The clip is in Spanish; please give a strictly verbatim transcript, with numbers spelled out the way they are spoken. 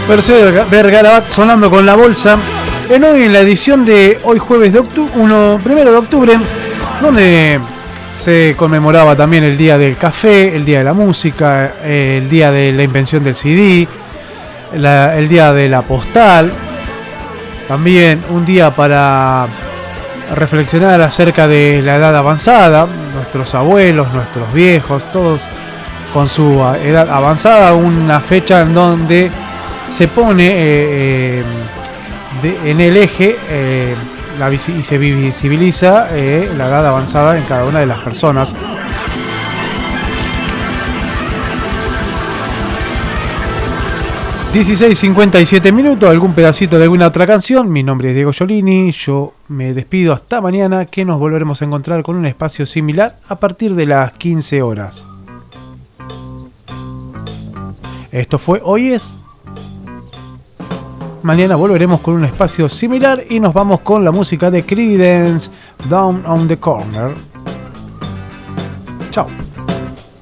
Versión Vergarabat sonando con La Bolsa. En hoy, en la edición de hoy jueves de octubre, uno, primero de octubre, donde se conmemoraba también el día del café, el día de la música, eh, el día de la invención del C D, la, el día de la postal. También un día para reflexionar acerca de la edad avanzada, nuestros abuelos, nuestros viejos, todos con su edad avanzada, una fecha en donde se pone eh, eh, de, en el eje eh, la, y se visibiliza eh, la edad avanzada en cada una de las personas. dieciséis cincuenta y siete minutos, algún pedacito de alguna otra canción. Mi nombre es Diego Giolini, yo me despido hasta mañana, que nos volveremos a encontrar con un espacio similar a partir de las quince horas. Esto fue Hoy Es. Mañana volveremos con un espacio similar y nos vamos con la música de Creedence, Down on the Corner. Chao.